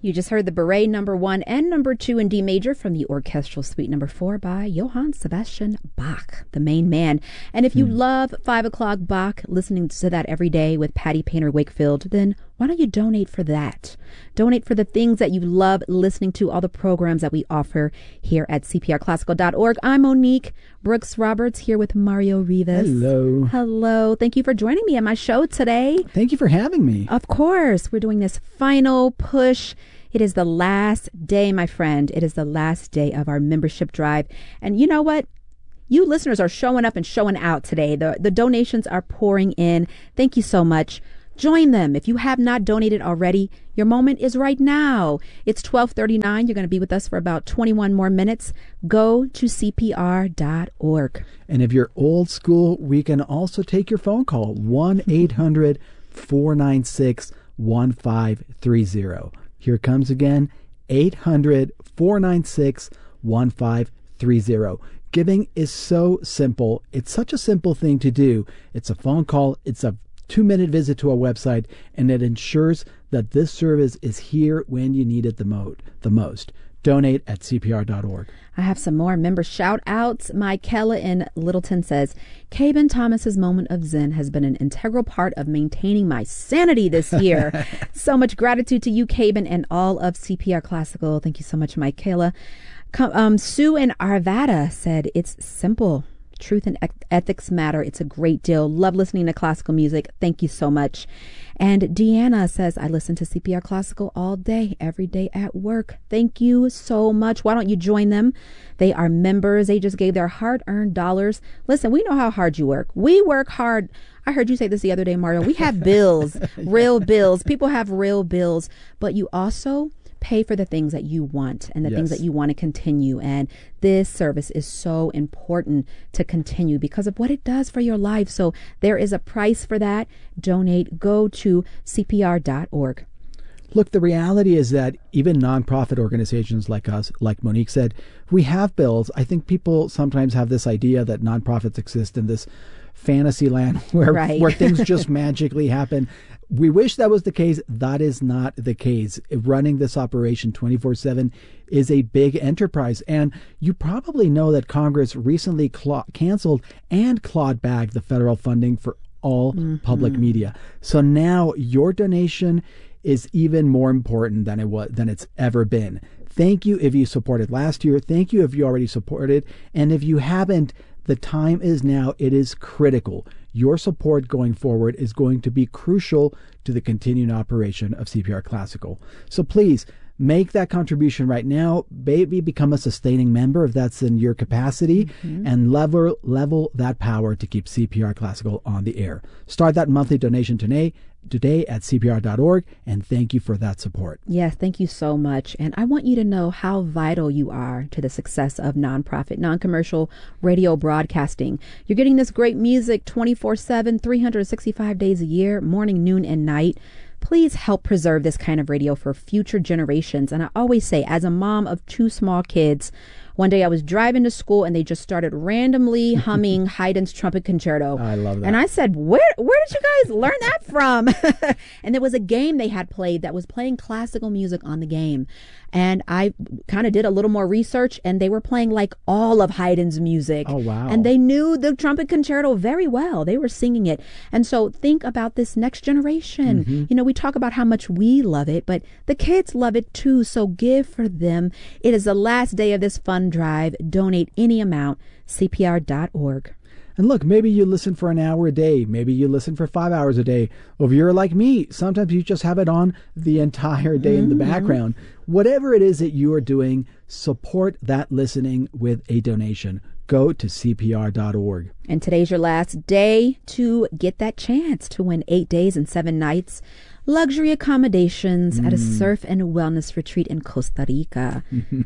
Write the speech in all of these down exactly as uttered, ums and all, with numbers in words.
You just heard the Beret number one and number two in D major from the Orchestral Suite number four by Johann Sebastian Bach, the main man. And if you mm. love five o'clock Bach, listening to that every day with Patty Painter Wakefield, then why don't you donate for that? Donate for the things that you love listening to, all the programs that we offer here at C P R classical dot org. I'm Monique Brooks Roberts here with Mario Rivas. Hello. Hello. Thank you for joining me on my show today. Thank you for having me. Of course. We're doing this final push. It is the last day, my friend. It is the last day of our membership drive. And you know what? You listeners are showing up and showing out today. The, the donations are pouring in. Thank you so much. Join them. If you have not donated already, your moment is right now. It's twelve thirty-nine. You're going to be with us for about twenty-one more minutes. Go to C P R dot org. And if you're old school, we can also take your phone call, one eight hundred four nine six one five three zero. Here it comes again, eight hundred four nine six one five three zero. Giving is so simple. It's such a simple thing to do. It's a phone call. It's a two-minute visit to our website, and it ensures that this service is here when you need it the, mo- the most. Donate at C P R dot org. I have some more member shout-outs. Michaela in Littleton says, Caben Thomas's moment of zen has been an integral part of maintaining my sanity this year. So much gratitude to you, Caben, and all of C P R Classical. Thank you so much, Michaela. Um, Sue in Arvada said, it's simple. Truth and ethics matter. It's a great deal. Love listening to classical music. Thank you so much. And Deanna says, I listen to C P R Classical all day, every day at work. Thank you so much. Why don't you join them? They are members. They just gave their hard-earned dollars. Listen, we know how hard you work. We work hard. I heard you say this the other day, Mario. We have bills, real bills. People have real bills. But you also pay for the things that you want and the yes. things that you want to continue. And this service is so important to continue because of what it does for your life. So there is a price for that. Donate. Go to C P R dot org. Look, the reality is that even nonprofit organizations like us, like Monique said, we have bills. I think people sometimes have this idea that nonprofits exist in this fantasy land where, right. where things just magically happen. We wish that was the case. That is not the case. Running this operation twenty-four seven is a big enterprise. And you probably know that Congress recently cl- canceled and clawed back the federal funding for all mm-hmm. public media. So now your donation is even more important than it was than it's ever been. Thank you if you supported last year. Thank you if you already supported. And if you haven't, the time is now. It is critical. Your support going forward is going to be crucial to the continuing operation of C P R Classical. So please make that contribution right now. Maybe become a sustaining member if that's in your capacity, mm-hmm. and level level that power to keep C P R Classical on the air. Start that monthly donation today. Today at C P R dot org, and thank you for that support. Yes, thank you so much. And I want you to know how vital you are to the success of nonprofit, non-commercial radio broadcasting. You're getting this great music twenty-four seven, three hundred sixty-five days a year, morning, noon, and night. Please help preserve this kind of radio for future generations. And I always say, as a mom of two small kids, one day I was driving to school and they just started randomly humming Haydn's Trumpet Concerto. I love that. And I said, where where did you guys learn that from? And there was a game they had played that was playing classical music on the game. And I kind of did a little more research, and they were playing like all of Haydn's music. Oh, wow. And they knew the Trumpet Concerto very well. They were singing it. And so think about this next generation. Mm-hmm. You know, we talk about how much we love it, but the kids love it too. So give for them. It is the last day of this fund drive. Donate any amount. C P R dot org. And look, maybe you listen for an hour a day. Maybe you listen for five hours a day. Or if you're like me, sometimes you just have it on the entire day mm-hmm. in the background. Whatever it is that you are doing, support that listening with a donation. Go to C P R dot org. And today's your last day to get that chance to win eight days and seven nights. Luxury accommodations mm. at a surf and wellness retreat in Costa Rica.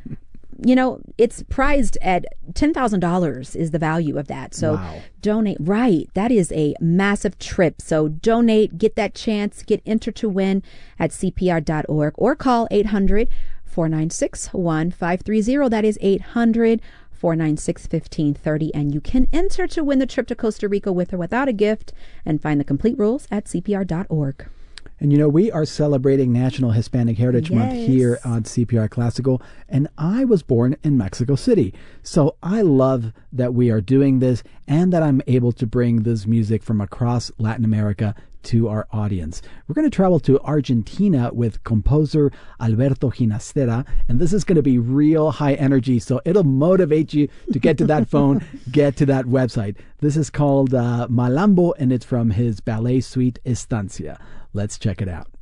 You know, it's priced at ten thousand dollars is the value of that. So wow. donate. Right. That is a massive trip. So donate, get that chance, get entered to win at C P R dot org or call eight hundred four nine six one five three zero. That is eight hundred four nine six one five three zero. And you can enter to win the trip to Costa Rica with or without a gift, and find the complete rules at C P R dot org. And you know, we are celebrating National Hispanic Heritage Yes. Month here on C P R Classical, and I was born in Mexico City. So I love that we are doing this and that I'm able to bring this music from across Latin America to our audience. We're going to travel to Argentina with composer Alberto Ginastera, and this is going to be real high energy, so it'll motivate you to get to that phone, get to that website. This is called uh, Malambo, and it's from his ballet suite Estancia. Let's check it out.